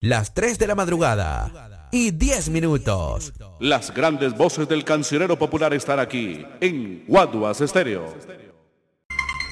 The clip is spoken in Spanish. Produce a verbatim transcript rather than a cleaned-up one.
las tres de la madrugada y diez minutos. Las grandes voces del cancionero popular están aquí en Guaduas Estéreo.